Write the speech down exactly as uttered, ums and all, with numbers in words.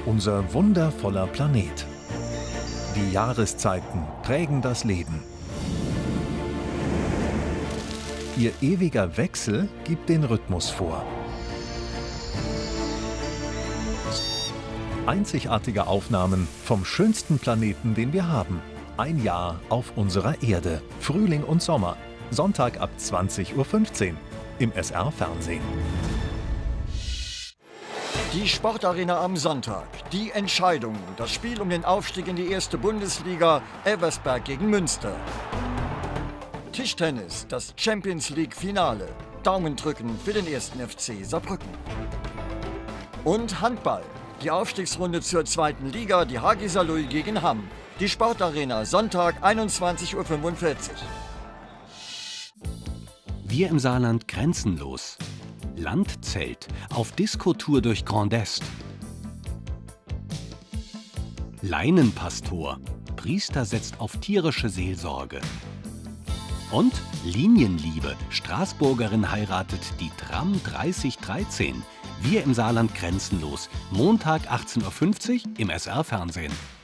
Unser wundervoller Planet. Die Jahreszeiten prägen das Leben. Ihr ewiger Wechsel gibt den Rhythmus vor. Einzigartige Aufnahmen vom schönsten Planeten, den wir haben. Ein Jahr auf unserer Erde. Frühling und Sommer. Sonntag ab zwanzig Uhr fünfzehn im S R-Fernsehen. Die Sportarena am Sonntag. Die Entscheidung. Das Spiel um den Aufstieg in die erste Bundesliga. Elversberg gegen Münster. Tischtennis. Das Champions League-Finale. Daumen drücken für den ersten F C Saarbrücken. Und Handball. Die Aufstiegsrunde zur zweiten Liga. Die Hagi Saarlouis gegen Hamm. Die Sportarena. Sonntag einundzwanzig Uhr fünfundvierzig. Wir im Saarland grenzenlos. Landzelt auf Diskotour durch Grand Est. Leinenpastor. Priester setzt auf tierische Seelsorge. Und Linienliebe. Straßburgerin heiratet die Tram dreißig dreizehn. Wir im Saarland grenzenlos. Montag achtzehn Uhr fünfzig im S R-Fernsehen.